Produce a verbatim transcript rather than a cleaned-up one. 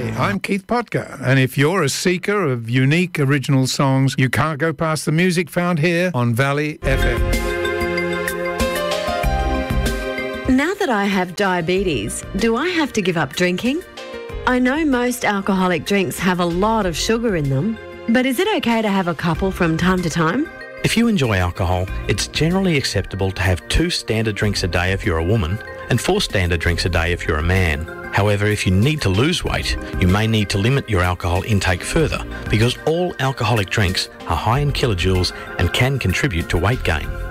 I'm Keith Potker, and if you're a seeker of unique original songs, you can't go past the music found here on Valley F M. Now that I have diabetes, do I have to give up drinking? I know most alcoholic drinks have a lot of sugar in them, but is it okay to have a couple from time to time? If you enjoy alcohol, it's generally acceptable to have two standard drinks a day if you're a woman and four standard drinks a day if you're a man. However, if you need to lose weight, you may need to limit your alcohol intake further because all alcoholic drinks are high in kilojoules and can contribute to weight gain.